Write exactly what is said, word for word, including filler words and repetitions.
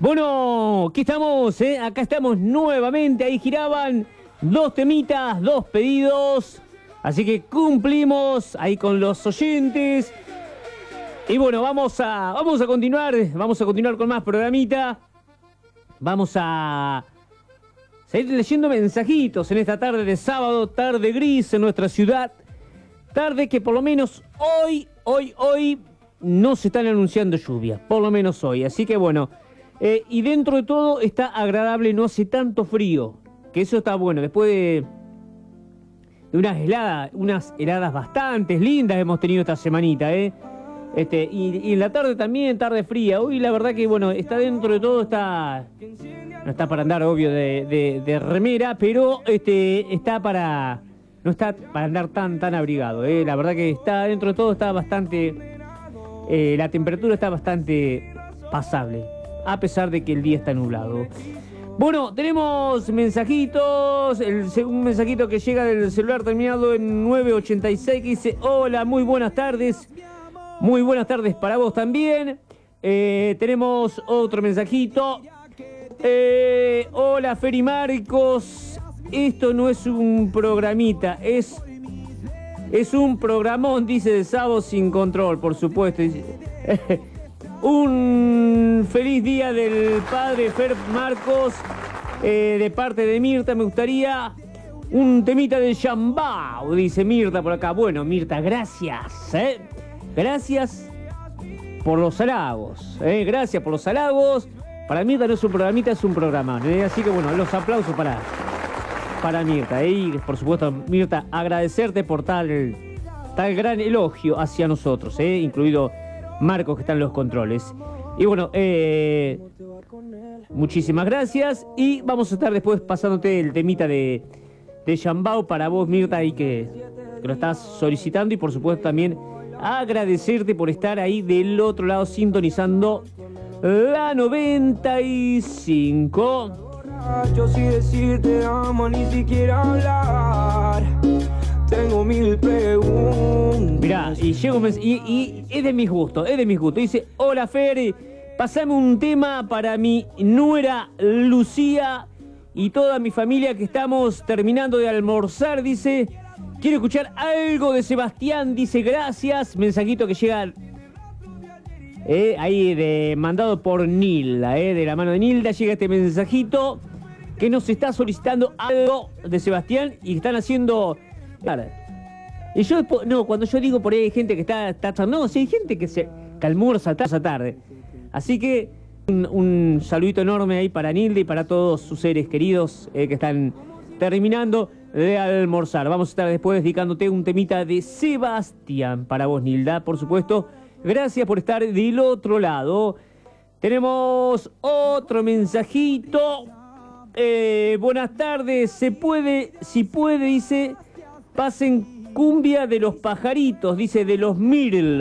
Bueno, aquí estamos, ¿eh? Acá estamos nuevamente, ahí giraban dos temitas, dos pedidos, así que cumplimos ahí con los oyentes. Y bueno, vamos a, vamos a continuar, vamos a continuar con más programita. Vamos a seguir leyendo mensajitos en esta tarde de sábado, tarde gris en nuestra ciudad. Tarde que por lo menos hoy, hoy, hoy no se están anunciando lluvias, por lo menos hoy. Así que bueno, eh, y dentro de todo está agradable, no hace tanto frío, que eso está bueno. Después de, de unas heladas, unas heladas bastante lindas hemos tenido esta semanita, ¿eh? Este, y, y en la tarde también, tarde fría. Hoy la verdad que bueno, está dentro de todo, está... No está para andar, obvio, de, de, de remera, pero este, está para... No está para andar tan tan abrigado, ¿eh? La verdad que está dentro de todo, está bastante... Eh, la temperatura está bastante pasable, a pesar de que el día está nublado. Bueno, tenemos mensajitos. El, un mensajito que llega del celular terminado en nueve ochenta y seis que dice: hola, muy buenas tardes. Muy buenas tardes para vos también. Eh, tenemos otro mensajito. Eh, hola, Feri Marcos. Esto no es un programita, es, es un programón, dice, de Sábado Sin Control, por supuesto. Un feliz día del padre Fer Marcos, eh, de parte de Mirta. Me gustaría un temita de Shambao, dice Mirta por acá. Bueno, Mirta, gracias, ¿eh? Gracias por los halagos, ¿eh? Gracias por los halagos. Para Mirta no es un programita, es un programa, ¿eh? Así que bueno, los aplausos para... para Mirta, ¿eh? Y por supuesto, Mirta, agradecerte por tal, tal gran elogio hacia nosotros, ¿eh? Incluido Marcos, que está en los controles. Y bueno, eh, muchísimas gracias. Y vamos a estar después pasándote el temita de, de Shambao para vos, Mirta, ahí que, que lo estás solicitando. Y por supuesto también agradecerte por estar ahí del otro lado sintonizando la noventa y cinco. Yo sí decir te amo, ni siquiera hablar. Tengo mil preguntas. Mirá, y llego un mens- y, y es de mis gustos, es de mis gustos. Dice: hola Fer, pasame un tema para mi nuera Lucía y toda mi familia que estamos terminando de almorzar. Dice: quiero escuchar algo de Sebastián. Dice: gracias. Mensajito que llega eh, ahí de, mandado por Nilda, eh, de la mano de Nilda. Llega este mensajito que nos está solicitando algo de Sebastián y están haciendo... Claro. Y yo, no, cuando yo digo por ahí hay gente que está... está no, sí, hay gente que se que almuerza esa tarde. Así que un, un saludito enorme ahí para Nilda y para todos sus seres queridos eh, que están terminando de almorzar. Vamos a estar después dedicándote un temita de Sebastián para vos, Nilda, por supuesto. Gracias por estar del otro lado. Tenemos otro mensajito. Eh, buenas tardes, se puede, si puede, dice, pasen cumbia de los pajaritos, dice, de los Mirlos.